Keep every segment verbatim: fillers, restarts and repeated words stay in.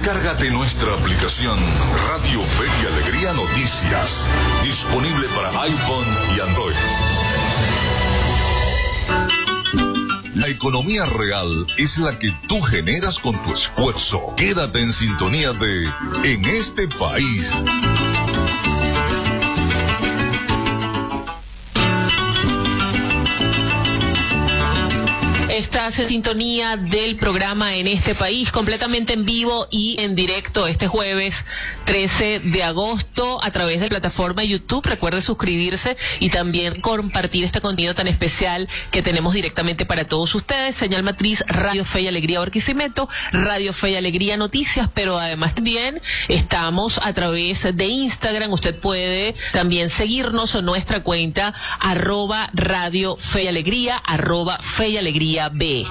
Descárgate nuestra aplicación Radio Fe y Alegría Noticias, disponible para iPhone y Android. La economía real es la que tú generas con tu esfuerzo. Quédate en sintonía de En este País. Estás en sintonía del programa En este País, completamente en vivo y en directo este jueves trece de agosto a través de la plataforma YouTube. Recuerde suscribirse y también compartir este contenido tan especial que tenemos directamente para todos ustedes. Señal matriz Radio Fe y Alegría Barquisimeto, Radio Fe y Alegría Noticias, pero además también estamos a través de Instagram. Usted puede también seguirnos en nuestra cuenta arroba Radio Fe y Alegría, arroba Fe y Alegría B.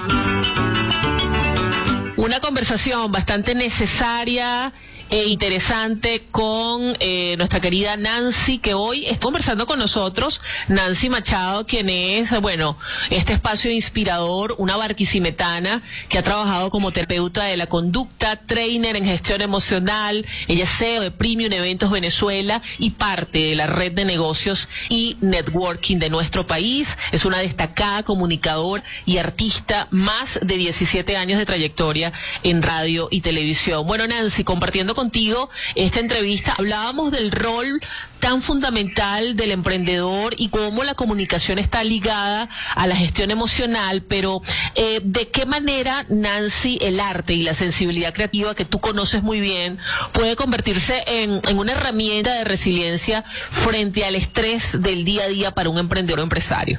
Una conversación bastante necesaria e interesante con eh, nuestra querida Nancy, que hoy está conversando con nosotros. Nancy Machado, quien es, bueno, este espacio inspirador, una barquisimetana que ha trabajado como terapeuta de la conducta, trainer en gestión emocional. Ella es C E O de Premium Eventos Venezuela y parte de la red de negocios y networking de nuestro país. Es una destacada comunicadora y artista, más de diecisiete años de trayectoria en radio y televisión. Bueno, Nancy, compartiendo contigo esta entrevista, hablábamos del rol tan fundamental del emprendedor y cómo la comunicación está ligada a la gestión emocional, pero eh, ¿de qué manera, Nancy, el arte y la sensibilidad creativa que tú conoces muy bien puede convertirse en, en una herramienta de resiliencia frente al estrés del día a día para un emprendedor o empresario?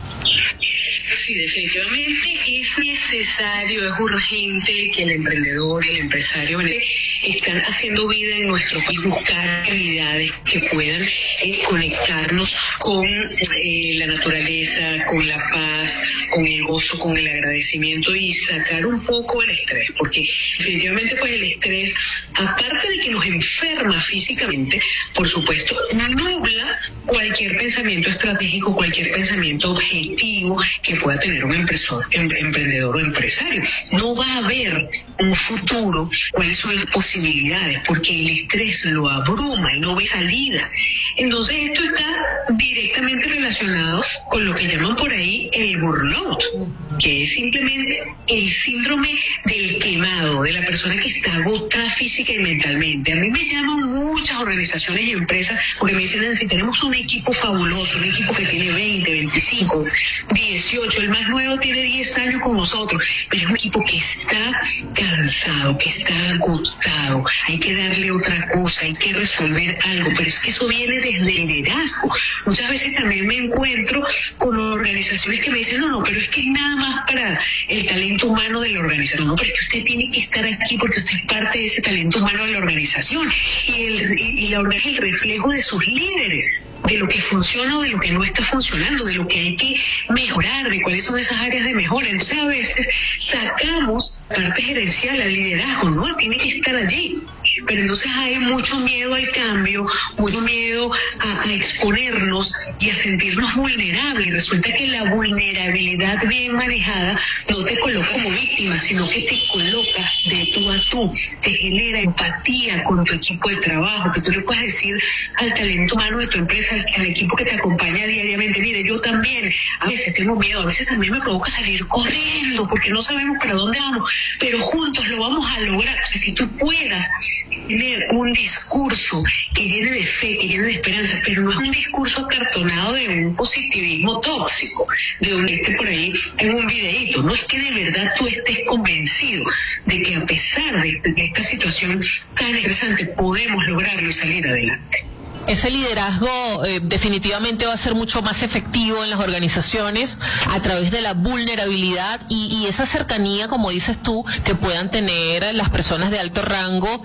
Sí, definitivamente es necesario, es urgente que el emprendedor, el empresario están haciendo vida en nuestro país, buscar actividades que puedan eh, conectarnos con eh, la naturaleza, con la paz, con el gozo, con el agradecimiento y sacar un poco el estrés, porque definitivamente pues el estrés, aparte de que nos enferma físicamente, por supuesto, nubla cualquier pensamiento estratégico, cualquier pensamiento objetivo que pueda tener un empresor, em, emprendedor o empresario. No va a haber un futuro, cuáles son las posibilidades, porque el estrés lo abruma y no ve salida. Entonces esto está directamente relacionado con lo que llaman por ahí el burnout, que es simplemente el síndrome del quemado, de la persona que está agotada física y mentalmente. A mí me llaman muchas organizaciones y empresas porque me dicen, Nancy, tenemos un equipo fabuloso, un equipo que tiene veinte, veinticinco, dieciocho, el más nuevo tiene diez años con nosotros, pero es un equipo que está cansado, que está agotado, hay que darle otra cosa, hay que resolver algo, pero es que eso viene desde el liderazgo. Muchas veces también me encuentro con organizaciones que me dicen, no, no, pero es que es nada más para el talento humano de la organización, no, pero es que usted tiene que estar aquí porque usted es parte de ese talento humano de la organización y, el, y, y la organización es el reflejo de sus líderes, de lo que funciona o de lo que no está funcionando, de lo que hay que mejorar, de cuáles son esas áreas de mejora. Entonces a veces sacamos parte gerencial al liderazgo, ¿no? Tiene que estar allí. Pero entonces hay mucho miedo al cambio, mucho miedo a, a exponernos y a sentirnos vulnerables. Resulta que la vulnerabilidad bien manejada no te coloca como víctima, sino que te coloca de tú a tú, te genera empatía con tu equipo de trabajo, que tú le puedas decir al talento humano de tu empresa, al, al equipo que te acompaña diariamente, mire, yo también a veces tengo miedo, a veces también me provoca salir corriendo porque no sabemos para dónde vamos, pero juntos lo vamos a lograr. O sea, que tú puedas tener un discurso que llene de fe, que llene de esperanza, pero no es un discurso acartonado de un positivismo tóxico, de donde esté por ahí en un videíto. No es que de verdad tú estés convencido de que a pesar de, de esta situación tan interesante podemos lograrlo y salir adelante. Ese liderazgo eh, definitivamente va a ser mucho más efectivo en las organizaciones a través de la vulnerabilidad y, y esa cercanía, como dices tú, que puedan tener las personas de alto rango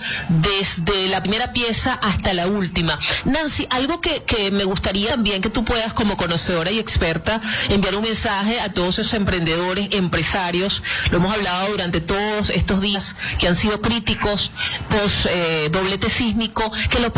desde la primera pieza hasta la última. Nancy, algo que, que me gustaría también que tú puedas, como conocedora y experta, enviar un mensaje a todos esos emprendedores, empresarios. Lo hemos hablado durante todos estos días que han sido críticos, post eh, doblete sísmico, que lo